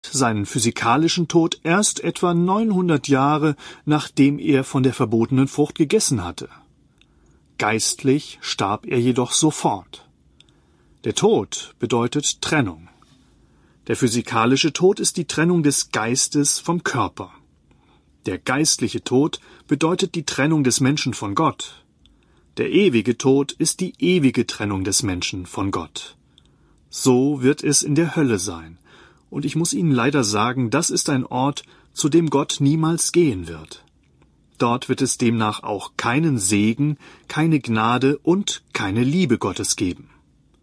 seinen physikalischen Tod erst etwa 900 Jahre, nachdem er von der verbotenen Frucht gegessen hatte. Geistlich starb er jedoch sofort. Der Tod bedeutet Trennung. Der physikalische Tod ist die Trennung des Geistes vom Körper. Der geistliche Tod bedeutet die Trennung des Menschen von Gott. Der ewige Tod ist die ewige Trennung des Menschen von Gott. So wird es in der Hölle sein. Und ich muss Ihnen leider sagen, das ist ein Ort, zu dem Gott niemals gehen wird. Dort wird es demnach auch keinen Segen, keine Gnade und keine Liebe Gottes geben.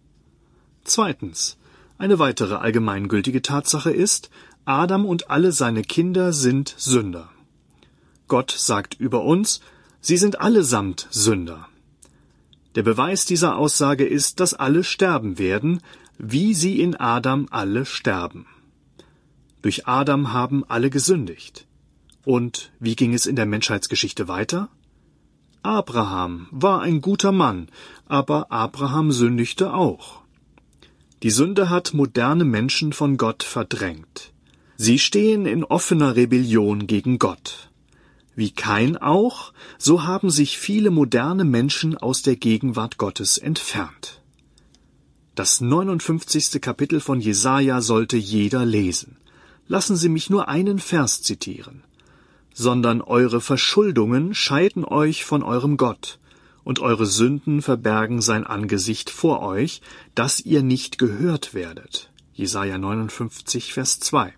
Zweitens. Eine weitere allgemeingültige Tatsache ist, Adam und alle seine Kinder sind Sünder. Gott sagt über uns, sie sind allesamt Sünder. Der Beweis dieser Aussage ist, dass alle sterben werden, wie sie in Adam alle sterben. Durch Adam haben alle gesündigt. Und wie ging es in der Menschheitsgeschichte weiter? Abraham war ein guter Mann, aber Abraham sündigte auch. Die Sünde hat moderne Menschen von Gott verdrängt. Sie stehen in offener Rebellion gegen Gott. Wie Kain auch, so haben sich viele moderne Menschen aus der Gegenwart Gottes entfernt. Das 59. Kapitel von Jesaja sollte jeder lesen. Lassen Sie mich nur einen Vers zitieren. Sondern eure Verschuldungen scheiden euch von eurem Gott, und eure Sünden verbergen sein Angesicht vor euch, dass ihr nicht gehört werdet. Jesaja 59, Vers 2.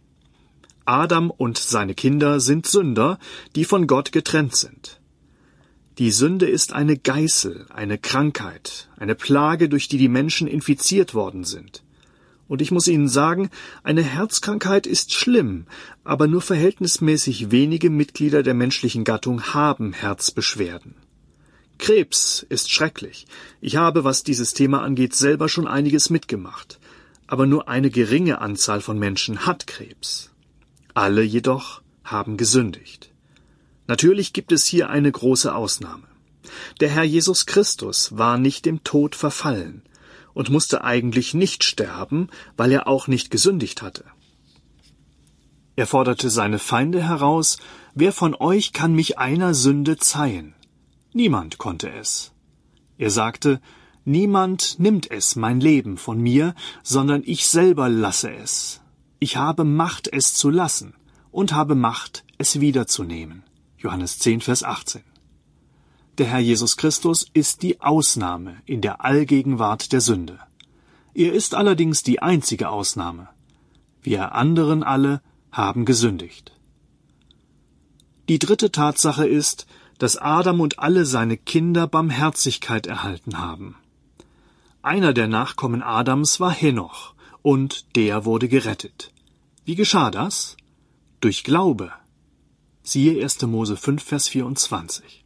Adam und seine Kinder sind Sünder, die von Gott getrennt sind. Die Sünde ist eine Geißel, eine Krankheit, eine Plage, durch die die Menschen infiziert worden sind. Und ich muss Ihnen sagen, eine Herzkrankheit ist schlimm, aber nur verhältnismäßig wenige Mitglieder der menschlichen Gattung haben Herzbeschwerden. Krebs ist schrecklich. Ich habe, was dieses Thema angeht, selber schon einiges mitgemacht. Aber nur eine geringe Anzahl von Menschen hat Krebs. Alle jedoch haben gesündigt. Natürlich gibt es hier eine große Ausnahme. Der Herr Jesus Christus war nicht dem Tod verfallen und musste eigentlich nicht sterben, weil er auch nicht gesündigt hatte. Er forderte seine Feinde heraus: Wer von euch kann mich einer Sünde zeihen? Niemand konnte es. Er sagte: Niemand nimmt es, mein Leben, von mir, sondern ich selber lasse es. Ich habe Macht, es zu lassen, und habe Macht, es wiederzunehmen. Johannes 10, Vers 18. Der Herr Jesus Christus ist die Ausnahme in der Allgegenwart der Sünde. Er ist allerdings die einzige Ausnahme. Wir anderen alle haben gesündigt. Die dritte Tatsache ist, dass Adam und alle seine Kinder Barmherzigkeit erhalten haben. Einer der Nachkommen Adams war Henoch, und der wurde gerettet. Wie geschah das? Durch Glaube. Siehe 1. Mose 5, Vers 24.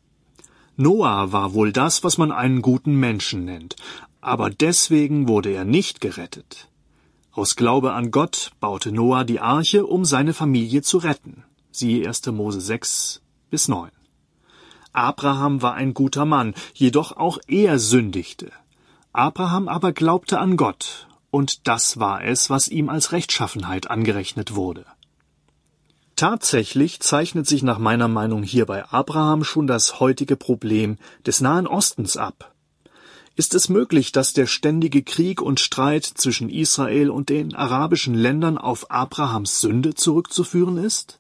Noah war wohl das, was man einen guten Menschen nennt, aber deswegen wurde er nicht gerettet. Aus Glaube an Gott baute Noah die Arche, um seine Familie zu retten. Siehe 1. Mose 6 bis 9. Abraham war ein guter Mann, jedoch auch er sündigte. Abraham aber glaubte an Gott, und das war es, was ihm als Rechtschaffenheit angerechnet wurde. Tatsächlich zeichnet sich nach meiner Meinung hier bei Abraham schon das heutige Problem des Nahen Ostens ab. Ist es möglich, dass der ständige Krieg und Streit zwischen Israel und den arabischen Ländern auf Abrahams Sünde zurückzuführen ist?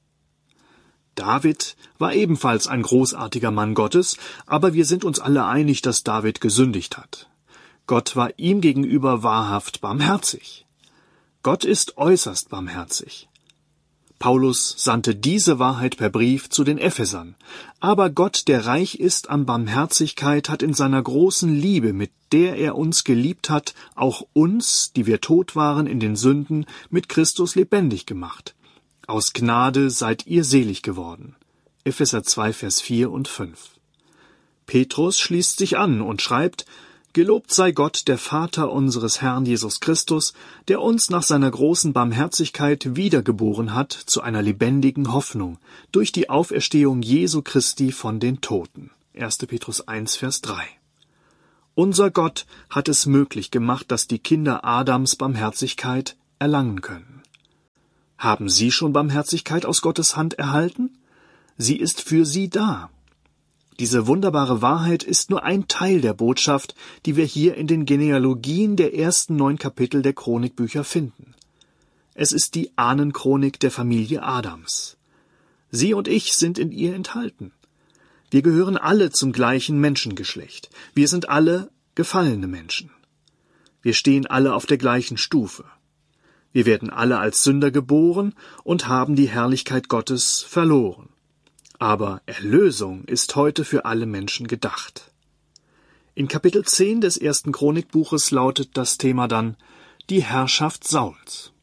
David war ebenfalls ein großartiger Mann Gottes, aber wir sind uns alle einig, dass David gesündigt hat. Gott war ihm gegenüber wahrhaft barmherzig. Gott ist äußerst barmherzig. Paulus sandte diese Wahrheit per Brief zu den Ephesern. Aber Gott, der reich ist an Barmherzigkeit, hat in seiner großen Liebe, mit der er uns geliebt hat, auch uns, die wir tot waren in den Sünden, mit Christus lebendig gemacht. Aus Gnade seid ihr selig geworden. Epheser 2, Vers 4 und 5. Petrus schließt sich an und schreibt: Gelobt sei Gott, der Vater unseres Herrn Jesus Christus, der uns nach seiner großen Barmherzigkeit wiedergeboren hat zu einer lebendigen Hoffnung, durch die Auferstehung Jesu Christi von den Toten. 1. Petrus 1, Vers 3. Unser Gott hat es möglich gemacht, dass die Kinder Adams Barmherzigkeit erlangen können. Haben Sie schon Barmherzigkeit aus Gottes Hand erhalten? Sie ist für Sie da. Diese wunderbare Wahrheit ist nur ein Teil der Botschaft, die wir hier in den Genealogien der ersten 9 Kapitel der Chronikbücher finden. Es ist die Ahnenchronik der Familie Adams. Sie und ich sind in ihr enthalten. Wir gehören alle zum gleichen Menschengeschlecht. Wir sind alle gefallene Menschen. Wir stehen alle auf der gleichen Stufe. Wir werden alle als Sünder geboren und haben die Herrlichkeit Gottes verloren. Aber Erlösung ist heute für alle Menschen gedacht. In Kapitel 10 des ersten Chronikbuches lautet das Thema dann die Herrschaft Sauls.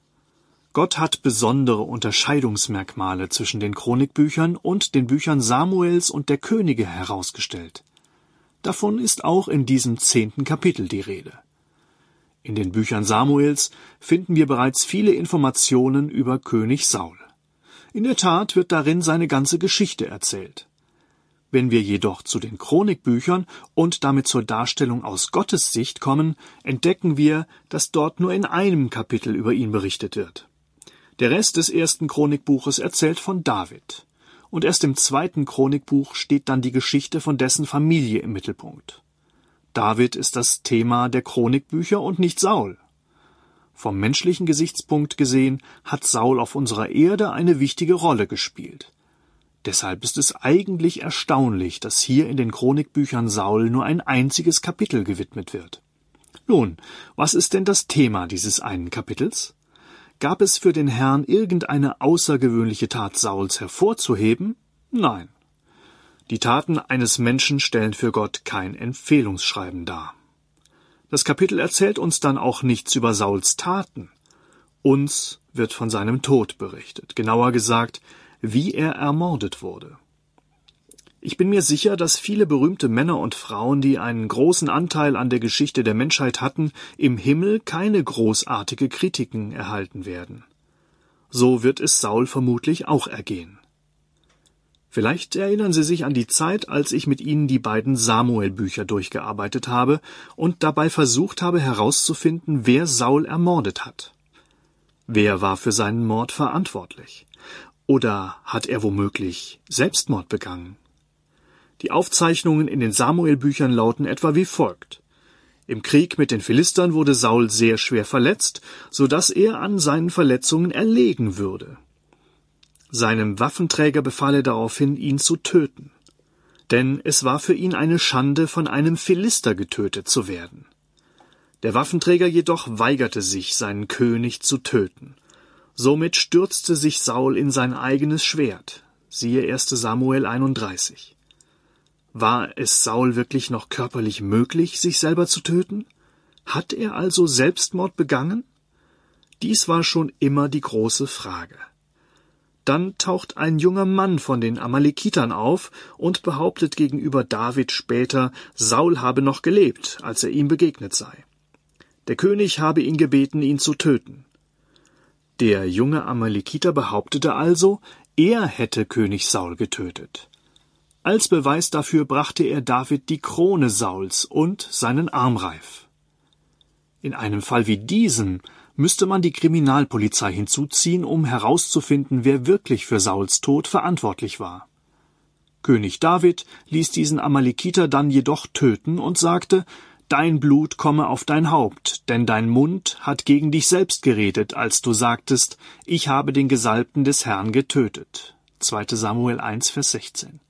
Gott hat besondere Unterscheidungsmerkmale zwischen den Chronikbüchern und den Büchern Samuels und der Könige herausgestellt. Davon ist auch in diesem 10. Kapitel die Rede. In den Büchern Samuels finden wir bereits viele Informationen über König Saul. In der Tat wird darin seine ganze Geschichte erzählt. Wenn wir jedoch zu den Chronikbüchern und damit zur Darstellung aus Gottes Sicht kommen, entdecken wir, dass dort nur in einem Kapitel über ihn berichtet wird. Der Rest des ersten Chronikbuches erzählt von David. Und erst im 2. Chronikbuch steht dann die Geschichte von dessen Familie im Mittelpunkt. David ist das Thema der Chronikbücher und nicht Saul. Vom menschlichen Gesichtspunkt gesehen hat Saul auf unserer Erde eine wichtige Rolle gespielt. Deshalb ist es eigentlich erstaunlich, dass hier in den Chronikbüchern Saul nur ein einziges Kapitel gewidmet wird. Nun, was ist denn das Thema dieses einen Kapitels? Gab es für den Herrn irgendeine außergewöhnliche Tat Sauls hervorzuheben? Nein. Die Taten eines Menschen stellen für Gott kein Empfehlungsschreiben dar. Das Kapitel erzählt uns dann auch nichts über Sauls Taten. Uns wird von seinem Tod berichtet, genauer gesagt, wie er ermordet wurde. Ich bin mir sicher, dass viele berühmte Männer und Frauen, die einen großen Anteil an der Geschichte der Menschheit hatten, im Himmel keine großartige Kritiken erhalten werden. So wird es Saul vermutlich auch ergehen. Vielleicht erinnern Sie sich an die Zeit, als ich mit Ihnen die beiden Samuel-Bücher durchgearbeitet habe und dabei versucht habe herauszufinden, wer Saul ermordet hat. Wer war für seinen Mord verantwortlich? Oder hat er womöglich Selbstmord begangen? Die Aufzeichnungen in den Samuel-Büchern lauten etwa wie folgt. Im Krieg mit den Philistern wurde Saul sehr schwer verletzt, so dass er an seinen Verletzungen erlegen würde. Seinem Waffenträger befahl er daraufhin, ihn zu töten. Denn es war für ihn eine Schande, von einem Philister getötet zu werden. Der Waffenträger jedoch weigerte sich, seinen König zu töten. Somit stürzte sich Saul in sein eigenes Schwert. Siehe 1. Samuel 31. War es Saul wirklich noch körperlich möglich, sich selber zu töten? Hat er also Selbstmord begangen? Dies war schon immer die große Frage. Dann taucht ein junger Mann von den Amalekitern auf und behauptet gegenüber David später, Saul habe noch gelebt, als er ihm begegnet sei. Der König habe ihn gebeten, ihn zu töten. Der junge Amalekiter behauptete also, er hätte König Saul getötet. Als Beweis dafür brachte er David die Krone Sauls und seinen Armreif. In einem Fall wie diesem müsste man die Kriminalpolizei hinzuziehen, um herauszufinden, wer wirklich für Sauls Tod verantwortlich war. König David ließ diesen Amalekiter dann jedoch töten und sagte, »Dein Blut komme auf dein Haupt, denn dein Mund hat gegen dich selbst geredet, als du sagtest, ich habe den Gesalbten des Herrn getötet.« 2. Samuel 1, Vers 16.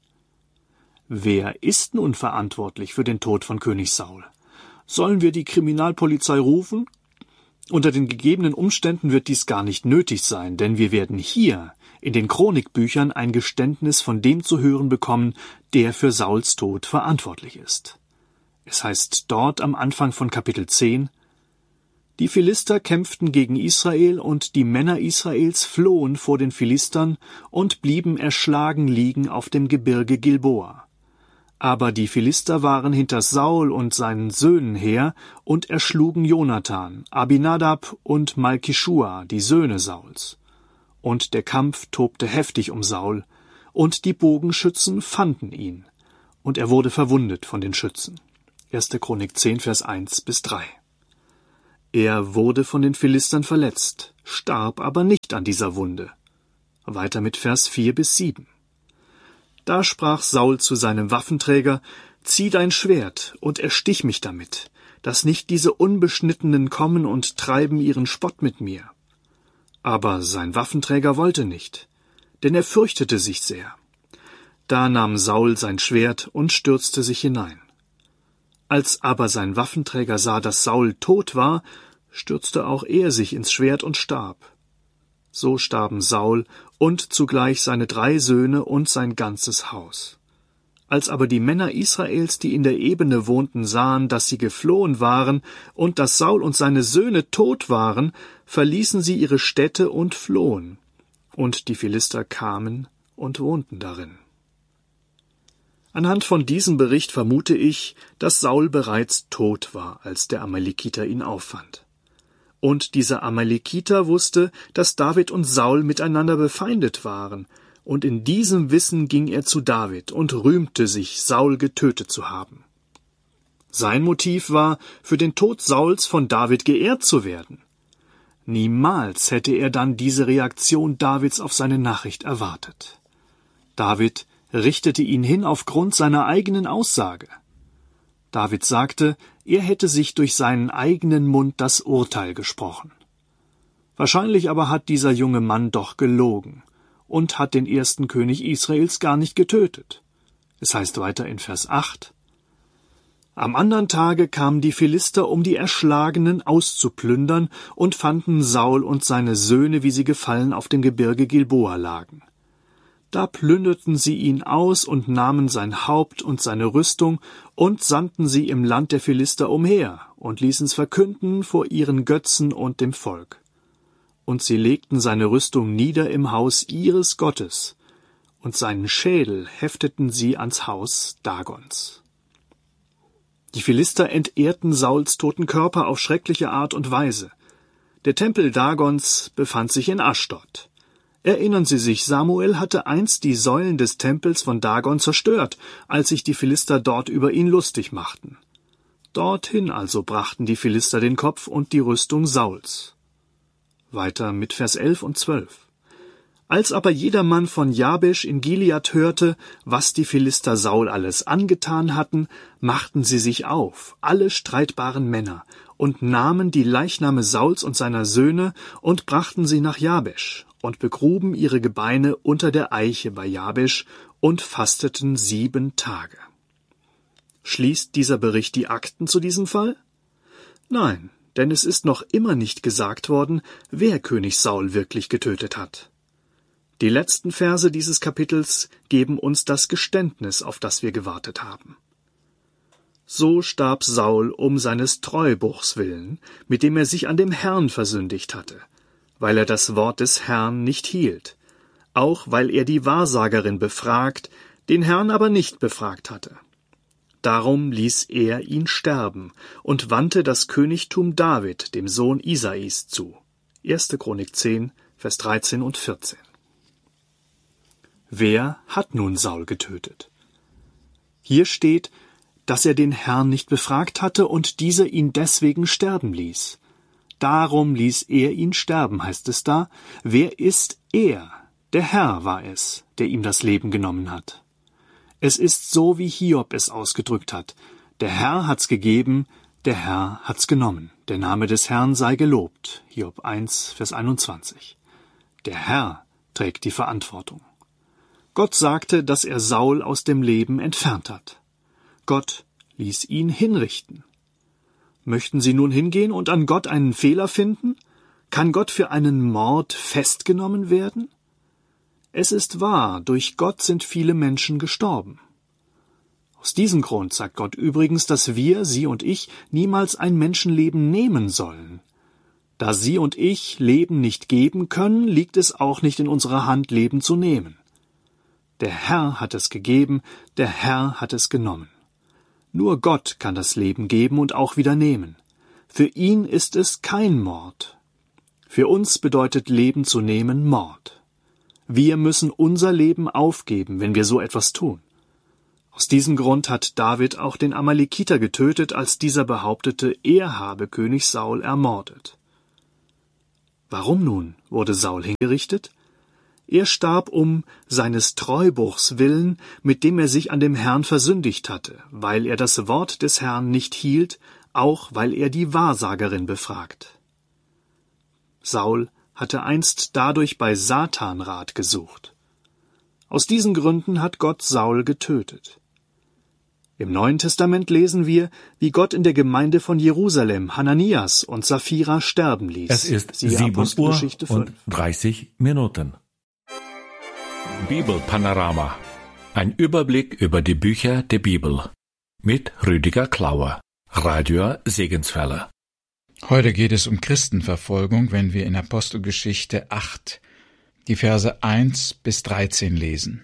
Wer ist nun verantwortlich für den Tod von König Saul? Sollen wir die Kriminalpolizei rufen? Unter den gegebenen Umständen wird dies gar nicht nötig sein, denn wir werden hier in den Chronikbüchern ein Geständnis von dem zu hören bekommen, der für Sauls Tod verantwortlich ist. Es heißt dort am Anfang von Kapitel 10, die Philister kämpften gegen Israel und die Männer Israels flohen vor den Philistern und blieben erschlagen liegen auf dem Gebirge Gilboa. Aber die Philister waren hinter Saul und seinen Söhnen her und erschlugen Jonathan, Abinadab und Malkischua, die Söhne Sauls. Und der Kampf tobte heftig um Saul, und die Bogenschützen fanden ihn, und er wurde verwundet von den Schützen. 1. Chronik 10, Vers 1 bis 3. Er wurde von den Philistern verletzt, starb aber nicht an dieser Wunde. Weiter mit Vers 4-7. Da sprach Saul zu seinem Waffenträger: Zieh dein Schwert und erstich mich damit, dass nicht diese Unbeschnittenen kommen und treiben ihren Spott mit mir. Aber sein Waffenträger wollte nicht, denn er fürchtete sich sehr. Da nahm Saul sein Schwert und stürzte sich hinein. Als aber sein Waffenträger sah, dass Saul tot war, stürzte auch er sich ins Schwert und starb. So starben Saul und zugleich seine 3 Söhne und sein ganzes Haus. Als aber die Männer Israels, die in der Ebene wohnten, sahen, dass sie geflohen waren und dass Saul und seine Söhne tot waren, verließen sie ihre Städte und flohen. Und die Philister kamen und wohnten darin. Anhand von diesem Bericht vermute ich, dass Saul bereits tot war, als der Amalekiter ihn auffand. Und dieser Amalekiter wusste, dass David und Saul miteinander befeindet waren, und in diesem Wissen ging er zu David und rühmte sich, Saul getötet zu haben. Sein Motiv war, für den Tod Sauls von David geehrt zu werden. Niemals hätte er dann diese Reaktion Davids auf seine Nachricht erwartet. David richtete ihn hin aufgrund seiner eigenen Aussage. David sagte, er hätte sich durch seinen eigenen Mund das Urteil gesprochen. Wahrscheinlich aber hat dieser junge Mann doch gelogen und hat den ersten König Israels gar nicht getötet. Es heißt weiter in Vers 8: Am andern Tage kamen die Philister, um die Erschlagenen auszuplündern, und fanden Saul und seine Söhne, wie sie gefallen, auf dem Gebirge Gilboa lagen. Da plünderten sie ihn aus und nahmen sein Haupt und seine Rüstung und sandten sie im Land der Philister umher und ließen's verkünden vor ihren Götzen und dem Volk. Und sie legten seine Rüstung nieder im Haus ihres Gottes, und seinen Schädel hefteten sie ans Haus Dagons. Die Philister entehrten Sauls toten Körper auf schreckliche Art und Weise. Der Tempel Dagons befand sich in Aschdod. Erinnern Sie sich, Samuel hatte einst die Säulen des Tempels von Dagon zerstört, als sich die Philister dort über ihn lustig machten. Dorthin also brachten die Philister den Kopf und die Rüstung Sauls. Weiter mit Vers 11 und 12. Als aber jedermann von Jabesch in Gilead hörte, was die Philister Saul alles angetan hatten, machten sie sich auf, alle streitbaren Männer, und nahmen die Leichname Sauls und seiner Söhne und brachten sie nach Jabesch und begruben ihre Gebeine unter der Eiche bei Jabesch und fasteten 7 Tage. Schließt dieser Bericht die Akten zu diesem Fall? Nein, denn es ist noch immer nicht gesagt worden, wer König Saul wirklich getötet hat. Die letzten Verse dieses Kapitels geben uns das Geständnis, auf das wir gewartet haben. So starb Saul um seines Treubruchs willen, mit dem er sich an dem Herrn versündigt hatte, weil er das Wort des Herrn nicht hielt, auch weil er die Wahrsagerin befragt, den Herrn aber nicht befragt hatte. Darum ließ er ihn sterben und wandte das Königtum David, dem Sohn Isais, zu. 1. Chronik 10, Vers 13 und 14. Wer hat nun Saul getötet? Hier steht, dass er den Herrn nicht befragt hatte und dieser ihn deswegen sterben ließ. Darum ließ er ihn sterben, heißt es da. Wer ist er? Der Herr war es, der ihm das Leben genommen hat. Es ist so, wie Hiob es ausgedrückt hat. Der Herr hat's gegeben, der Herr hat's genommen. Der Name des Herrn sei gelobt. Hiob 1, Vers 21. Der Herr trägt die Verantwortung. Gott sagte, dass er Saul aus dem Leben entfernt hat. Gott ließ ihn hinrichten. Möchten Sie nun hingehen und an Gott einen Fehler finden? Kann Gott für einen Mord festgenommen werden? Es ist wahr, durch Gott sind viele Menschen gestorben. Aus diesem Grund sagt Gott übrigens, dass wir, Sie und ich, niemals ein Menschenleben nehmen sollen. Da Sie und ich Leben nicht geben können, liegt es auch nicht in unserer Hand, Leben zu nehmen. Der Herr hat es gegeben, der Herr hat es genommen. Nur Gott kann das Leben geben und auch wieder nehmen. Für ihn ist es kein Mord. Für uns bedeutet Leben zu nehmen Mord. Wir müssen unser Leben aufgeben, wenn wir so etwas tun. Aus diesem Grund hat David auch den Amalekiter getötet, als dieser behauptete, er habe König Saul ermordet. Warum nun wurde Saul hingerichtet? Er starb seines Treubruchs willen, mit dem er sich an dem Herrn versündigt hatte, weil er das Wort des Herrn nicht hielt, auch weil er die Wahrsagerin befragt. Saul hatte einst dadurch bei Satan Rat gesucht. Aus diesen Gründen hat Gott Saul getötet. Im Neuen Testament lesen wir, wie Gott in der Gemeinde von Jerusalem Hananias und Sapphira sterben ließ. Es ist Siehe 7:30 Uhr. Bibelpanorama. Ein Überblick über die Bücher der Bibel. Mit Rüdiger Klauer, Radio Segenswelle. Heute geht es um Christenverfolgung, wenn wir in Apostelgeschichte 8 die Verse 1 bis 13 lesen.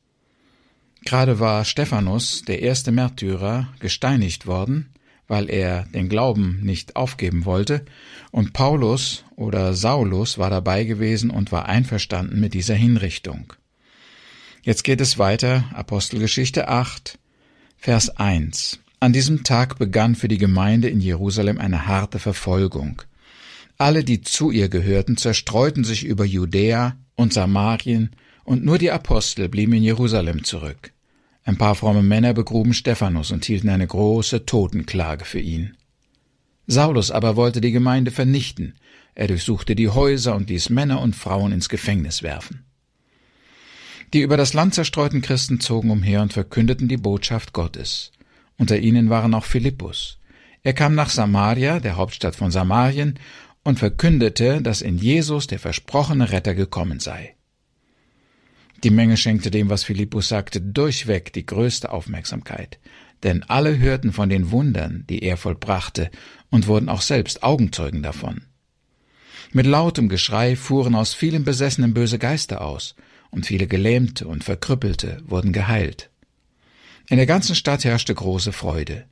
Gerade war Stephanus, der erste Märtyrer, gesteinigt worden, weil er den Glauben nicht aufgeben wollte, und Paulus oder Saulus war dabei gewesen und war einverstanden mit dieser Hinrichtung. Jetzt geht es weiter, Apostelgeschichte 8, Vers 1. An diesem Tag begann für die Gemeinde in Jerusalem eine harte Verfolgung. Alle, die zu ihr gehörten, zerstreuten sich über Judäa und Samarien, und nur die Apostel blieben in Jerusalem zurück. Ein paar fromme Männer begruben Stephanus und hielten eine große Totenklage für ihn. Saulus aber wollte die Gemeinde vernichten. Er durchsuchte die Häuser und ließ Männer und Frauen ins Gefängnis werfen. Die über das Land zerstreuten Christen zogen umher und verkündeten die Botschaft Gottes. Unter ihnen waren auch Philippus. Er kam nach Samaria, der Hauptstadt von Samarien, und verkündete, dass in Jesus der versprochene Retter gekommen sei. Die Menge schenkte dem, was Philippus sagte, durchweg die größte Aufmerksamkeit, denn alle hörten von den Wundern, die er vollbrachte, und wurden auch selbst Augenzeugen davon. Mit lautem Geschrei fuhren aus vielen Besessenen böse Geister aus, und viele Gelähmte und Verkrüppelte wurden geheilt. In der ganzen Stadt herrschte große Freude.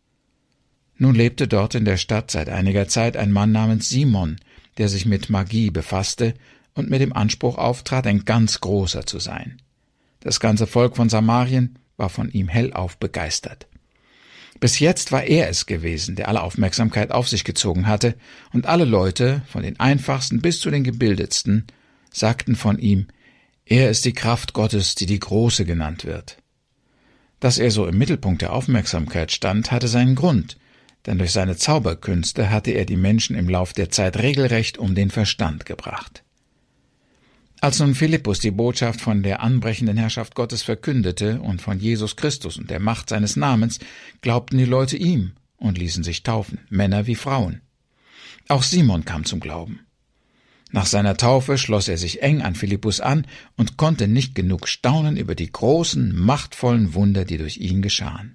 Nun lebte dort in der Stadt seit einiger Zeit ein Mann namens Simon, der sich mit Magie befasste und mit dem Anspruch auftrat, ein ganz Großer zu sein. Das ganze Volk von Samarien war von ihm hellauf begeistert. Bis jetzt war er es gewesen, der alle Aufmerksamkeit auf sich gezogen hatte, und alle Leute, von den Einfachsten bis zu den Gebildetsten, sagten von ihm, er ist die Kraft Gottes, die die Große genannt wird. Dass er so im Mittelpunkt der Aufmerksamkeit stand, hatte seinen Grund, denn durch seine Zauberkünste hatte er die Menschen im Lauf der Zeit regelrecht um den Verstand gebracht. Als nun Philippus die Botschaft von der anbrechenden Herrschaft Gottes verkündete und von Jesus Christus und der Macht seines Namens, glaubten die Leute ihm und ließen sich taufen, Männer wie Frauen. Auch Simon kam zum Glauben. Nach seiner Taufe schloss er sich eng an Philippus an und konnte nicht genug staunen über die großen, machtvollen Wunder, die durch ihn geschahen.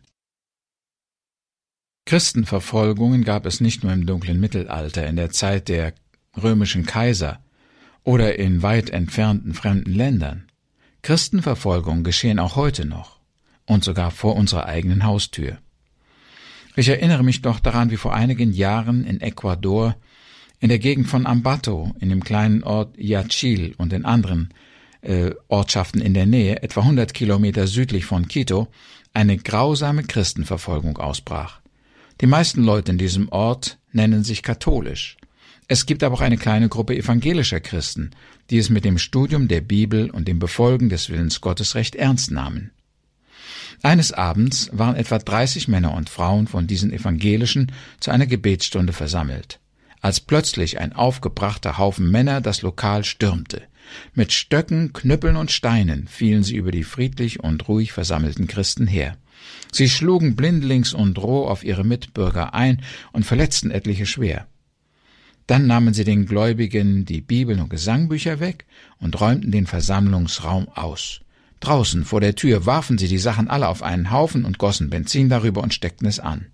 Christenverfolgungen gab es nicht nur im dunklen Mittelalter, in der Zeit der römischen Kaiser oder in weit entfernten fremden Ländern. Christenverfolgungen geschehen auch heute noch und sogar vor unserer eigenen Haustür. Ich erinnere mich noch daran, wie vor einigen Jahren in Ecuador, in der Gegend von Ambato, in dem kleinen Ort Yachil und in anderen Ortschaften in der Nähe, etwa 100 Kilometer südlich von Quito, eine grausame Christenverfolgung ausbrach. Die meisten Leute in diesem Ort nennen sich katholisch. Es gibt aber auch eine kleine Gruppe evangelischer Christen, die es mit dem Studium der Bibel und dem Befolgen des Willens Gottes recht ernst nahmen. Eines Abends waren etwa 30 Männer und Frauen von diesen Evangelischen zu einer Gebetsstunde versammelt, als plötzlich ein aufgebrachter Haufen Männer das Lokal stürmte. Mit Stöcken, Knüppeln und Steinen fielen sie über die friedlich und ruhig versammelten Christen her. Sie schlugen blindlings und roh auf ihre Mitbürger ein und verletzten etliche schwer. Dann nahmen sie den Gläubigen die Bibeln und Gesangbücher weg und räumten den Versammlungsraum aus. Draußen vor der Tür warfen sie die Sachen alle auf einen Haufen und gossen Benzin darüber und steckten es an.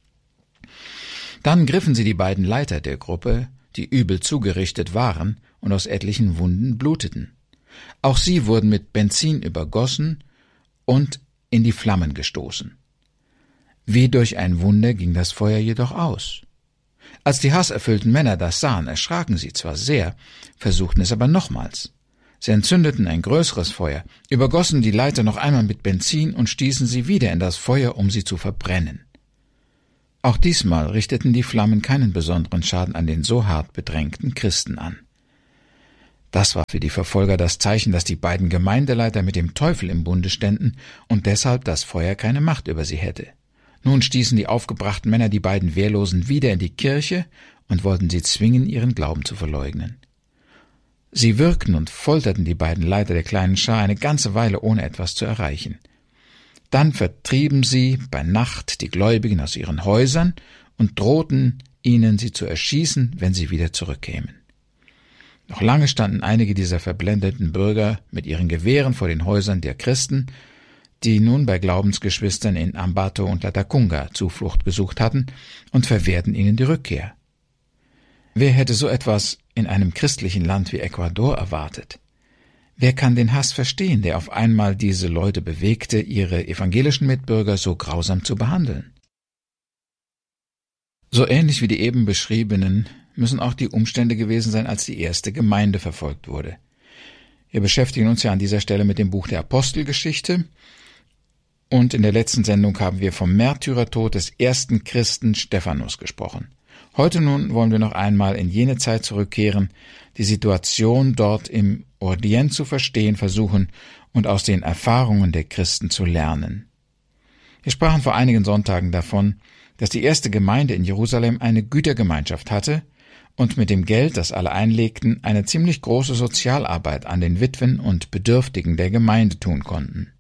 Dann griffen sie die beiden Leiter der Gruppe, die übel zugerichtet waren und aus etlichen Wunden bluteten. Auch sie wurden mit Benzin übergossen und in die Flammen gestoßen. Wie durch ein Wunder ging das Feuer jedoch aus. Als die hasserfüllten Männer das sahen, erschraken sie zwar sehr, versuchten es aber nochmals. Sie entzündeten ein größeres Feuer, übergossen die Leiter noch einmal mit Benzin und stießen sie wieder in das Feuer, um sie zu verbrennen. Auch diesmal richteten die Flammen keinen besonderen Schaden an den so hart bedrängten Christen an. Das war für die Verfolger das Zeichen, dass die beiden Gemeindeleiter mit dem Teufel im Bunde ständen und deshalb das Feuer keine Macht über sie hätte. Nun stießen die aufgebrachten Männer die beiden Wehrlosen wieder in die Kirche und wollten sie zwingen, ihren Glauben zu verleugnen. Sie würgten und folterten die beiden Leiter der kleinen Schar eine ganze Weile, ohne etwas zu erreichen. Dann vertrieben sie bei Nacht die Gläubigen aus ihren Häusern und drohten ihnen, sie zu erschießen, wenn sie wieder zurückkämen. Noch lange standen einige dieser verblendeten Bürger mit ihren Gewehren vor den Häusern der Christen, die nun bei Glaubensgeschwistern in Ambato und Latacunga Zuflucht gesucht hatten, und verwehrten ihnen die Rückkehr. Wer hätte so etwas in einem christlichen Land wie Ecuador erwartet? Wer kann den Hass verstehen, der auf einmal diese Leute bewegte, ihre evangelischen Mitbürger so grausam zu behandeln? So ähnlich wie die eben beschriebenen müssen auch die Umstände gewesen sein, als die erste Gemeinde verfolgt wurde. Wir beschäftigen uns ja an dieser Stelle mit dem Buch der Apostelgeschichte, und in der letzten Sendung haben wir vom Märtyrertod des ersten Christen Stephanus gesprochen. Heute nun wollen wir noch einmal in jene Zeit zurückkehren, die Situation dort im Orient zu verstehen versuchen und aus den Erfahrungen der Christen zu lernen. Wir sprachen vor einigen Sonntagen davon, dass die erste Gemeinde in Jerusalem eine Gütergemeinschaft hatte und mit dem Geld, das alle einlegten, eine ziemlich große Sozialarbeit an den Witwen und Bedürftigen der Gemeinde tun konnten.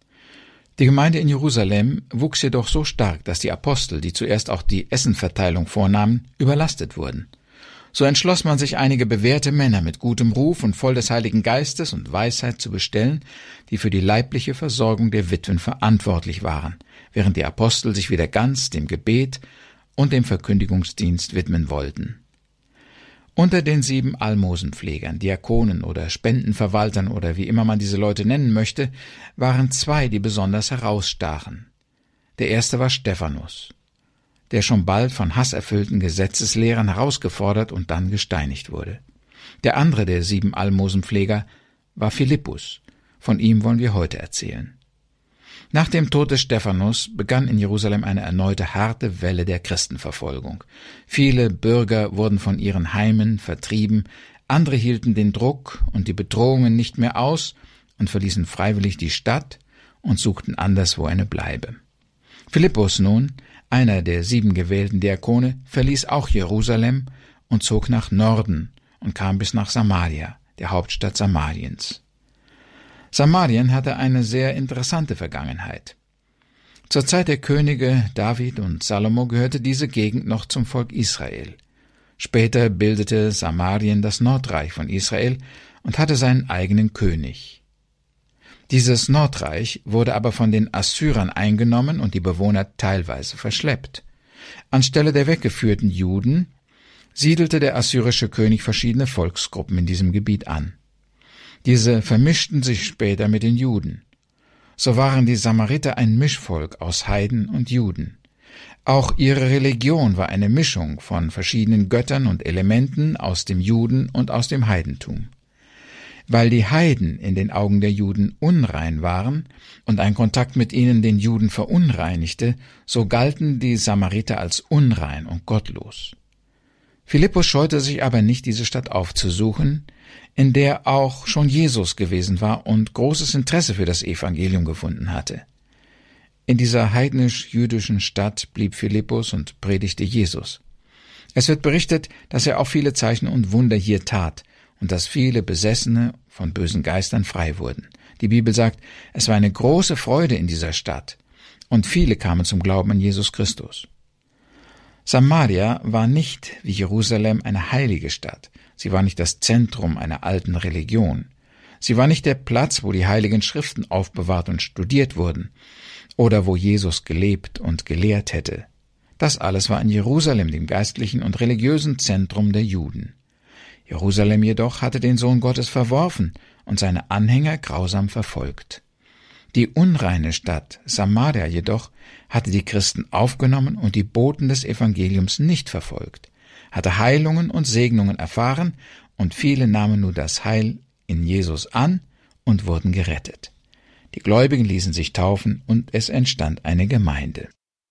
Die Gemeinde in Jerusalem wuchs jedoch so stark, dass die Apostel, die zuerst auch die Essenverteilung vornahmen, überlastet wurden. So entschloss man sich, einige bewährte Männer mit gutem Ruf und voll des Heiligen Geistes und Weisheit zu bestellen, die für die leibliche Versorgung der Witwen verantwortlich waren, während die Apostel sich wieder ganz dem Gebet und dem Verkündigungsdienst widmen wollten. Unter den 7 Almosenpflegern, Diakonen oder Spendenverwaltern oder wie immer man diese Leute nennen möchte, waren 2, die besonders herausstachen. Der erste war Stephanus, der schon bald von hasserfüllten Gesetzeslehrern herausgefordert und dann gesteinigt wurde. Der andere der 7 Almosenpfleger war Philippus. Von ihm wollen wir heute erzählen. Nach dem Tod des Stephanus begann in Jerusalem eine erneute harte Welle der Christenverfolgung. Viele Bürger wurden von ihren Heimen vertrieben, andere hielten den Druck und die Bedrohungen nicht mehr aus und verließen freiwillig die Stadt und suchten anderswo eine Bleibe. Philippus nun, einer der 7 gewählten Diakone, verließ auch Jerusalem und zog nach Norden und kam bis nach Samaria, der Hauptstadt Samariens. Samarien hatte eine sehr interessante Vergangenheit. Zur Zeit der Könige David und Salomo gehörte diese Gegend noch zum Volk Israel. Später bildete Samarien das Nordreich von Israel und hatte seinen eigenen König. Dieses Nordreich wurde aber von den Assyrern eingenommen und die Bewohner teilweise verschleppt. Anstelle der weggeführten Juden siedelte der assyrische König verschiedene Volksgruppen in diesem Gebiet an. Diese vermischten sich später mit den Juden. So waren die Samariter ein Mischvolk aus Heiden und Juden. Auch ihre Religion war eine Mischung von verschiedenen Göttern und Elementen aus dem Juden und aus dem Heidentum. Weil die Heiden in den Augen der Juden unrein waren und ein Kontakt mit ihnen den Juden verunreinigte, so galten die Samariter als unrein und gottlos. Philippus scheute sich aber nicht, diese Stadt aufzusuchen, in der auch schon Jesus gewesen war und großes Interesse für das Evangelium gefunden hatte. In dieser heidnisch-jüdischen Stadt blieb Philippus und predigte Jesus. Es wird berichtet, dass er auch viele Zeichen und Wunder hier tat und dass viele Besessene von bösen Geistern frei wurden. Die Bibel sagt, es war eine große Freude in dieser Stadt und viele kamen zum Glauben an Jesus Christus. Samaria war nicht wie Jerusalem eine heilige Stadt. Sie war nicht das Zentrum einer alten Religion. Sie war nicht der Platz, wo die heiligen Schriften aufbewahrt und studiert wurden oder wo Jesus gelebt und gelehrt hätte. Das alles war in Jerusalem, dem geistlichen und religiösen Zentrum der Juden. Jerusalem jedoch hatte den Sohn Gottes verworfen und seine Anhänger grausam verfolgt. Die unreine Stadt Samaria jedoch hatte die Christen aufgenommen und die Boten des Evangeliums nicht verfolgt, hatte Heilungen und Segnungen erfahren und viele nahmen nur das Heil in Jesus an und wurden gerettet. Die Gläubigen ließen sich taufen und es entstand eine Gemeinde.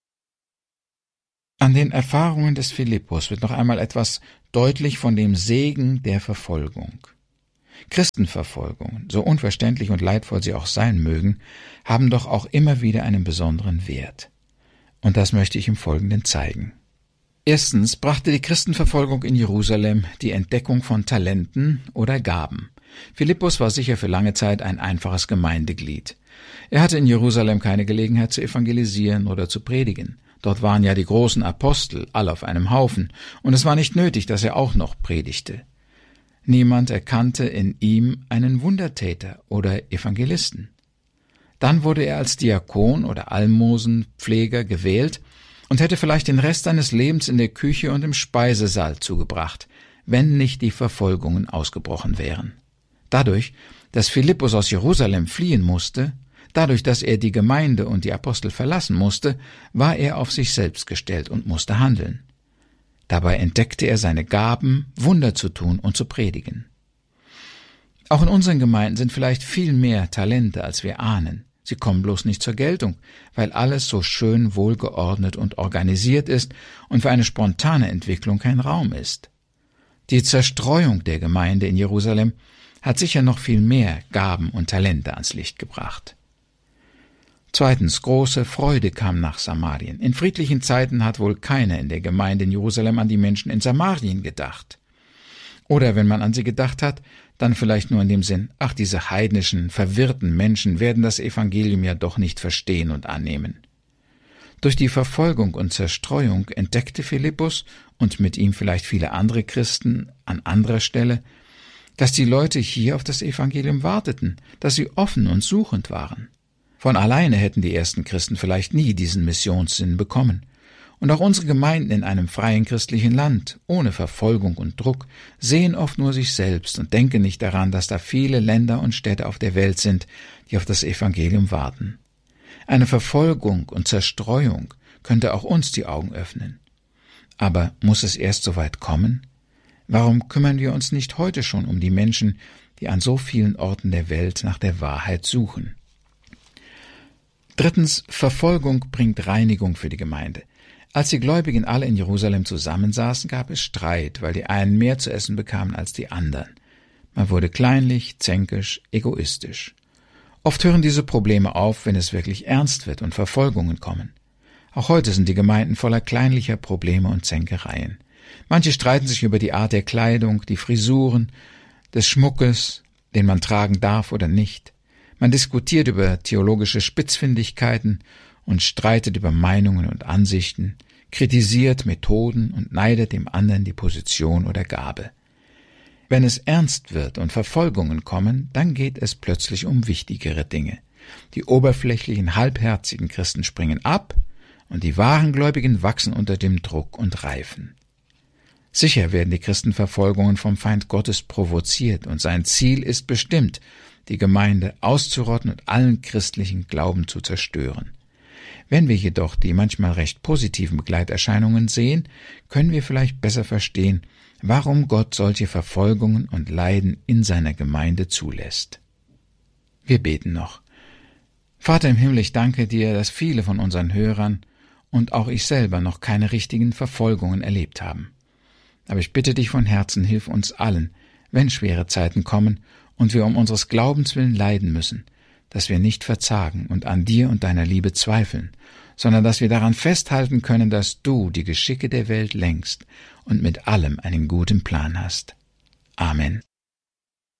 An den Erfahrungen des Philippus wird noch einmal etwas deutlich von dem Segen der Verfolgung. Christenverfolgungen, so unverständlich und leidvoll sie auch sein mögen, haben doch auch immer wieder einen besonderen Wert. Und das möchte ich im Folgenden zeigen. Erstens brachte die Christenverfolgung in Jerusalem die Entdeckung von Talenten oder Gaben. Philippus war sicher für lange Zeit ein einfaches Gemeindeglied. Er hatte in Jerusalem keine Gelegenheit zu evangelisieren oder zu predigen. Dort waren ja die großen Apostel, alle auf einem Haufen, und es war nicht nötig, dass er auch noch predigte. Niemand erkannte in ihm einen Wundertäter oder Evangelisten. Dann wurde er als Diakon oder Almosenpfleger gewählt und hätte vielleicht den Rest seines Lebens in der Küche und im Speisesaal zugebracht, wenn nicht die Verfolgungen ausgebrochen wären. Dadurch, dass Philippus aus Jerusalem fliehen musste, dadurch, dass er die Gemeinde und die Apostel verlassen musste, war er auf sich selbst gestellt und musste handeln. Dabei entdeckte er seine Gaben, Wunder zu tun und zu predigen. Auch in unseren Gemeinden sind vielleicht viel mehr Talente, als wir ahnen. Sie kommen bloß nicht zur Geltung, weil alles so schön wohlgeordnet und organisiert ist und für eine spontane Entwicklung kein Raum ist. Die Zerstreuung der Gemeinde in Jerusalem hat sicher noch viel mehr Gaben und Talente ans Licht gebracht. Zweitens, große Freude kam nach Samarien. In friedlichen Zeiten hat wohl keiner in der Gemeinde in Jerusalem an die Menschen in Samarien gedacht. Oder wenn man an sie gedacht hat, dann vielleicht nur in dem Sinn, ach, diese heidnischen, verwirrten Menschen werden das Evangelium ja doch nicht verstehen und annehmen. Durch die Verfolgung und Zerstreuung entdeckte Philippus und mit ihm vielleicht viele andere Christen an anderer Stelle, dass die Leute hier auf das Evangelium warteten, dass sie offen und suchend waren. Von alleine hätten die ersten Christen vielleicht nie diesen Missionssinn bekommen. Und auch unsere Gemeinden in einem freien christlichen Land, ohne Verfolgung und Druck, sehen oft nur sich selbst und denken nicht daran, dass da viele Länder und Städte auf der Welt sind, die auf das Evangelium warten. Eine Verfolgung und Zerstreuung könnte auch uns die Augen öffnen. Aber muss es erst so weit kommen? Warum kümmern wir uns nicht heute schon um die Menschen, die an so vielen Orten der Welt nach der Wahrheit suchen? Drittens, Verfolgung bringt Reinigung für die Gemeinde. Als die Gläubigen alle in Jerusalem zusammensaßen, gab es Streit, weil die einen mehr zu essen bekamen als die anderen. Man wurde kleinlich, zänkisch, egoistisch. Oft hören diese Probleme auf, wenn es wirklich ernst wird und Verfolgungen kommen. Auch heute sind die Gemeinden voller kleinlicher Probleme und Zänkereien. Manche streiten sich über die Art der Kleidung, die Frisuren, des Schmuckes, den man tragen darf oder nicht. Man diskutiert über theologische Spitzfindigkeiten und streitet über Meinungen und Ansichten, kritisiert Methoden und neidet dem anderen die Position oder Gabe. Wenn es ernst wird und Verfolgungen kommen, dann geht es plötzlich um wichtigere Dinge. Die oberflächlichen, halbherzigen Christen springen ab und die wahren Gläubigen wachsen unter dem Druck und reifen. Sicher werden die Christenverfolgungen vom Feind Gottes provoziert und sein Ziel ist bestimmt, die Gemeinde auszurotten und allen christlichen Glauben zu zerstören. Wenn wir jedoch die manchmal recht positiven Begleiterscheinungen sehen, können wir vielleicht besser verstehen, warum Gott solche Verfolgungen und Leiden in seiner Gemeinde zulässt. Wir beten noch. Vater im Himmel, ich danke dir, dass viele von unseren Hörern und auch ich selber noch keine richtigen Verfolgungen erlebt haben. Aber ich bitte dich von Herzen, hilf uns allen, wenn schwere Zeiten kommen und wir um unseres Glaubens willen leiden müssen, dass wir nicht verzagen und an dir und deiner Liebe zweifeln, sondern dass wir daran festhalten können, dass du die Geschicke der Welt lenkst und mit allem einen guten Plan hast. Amen.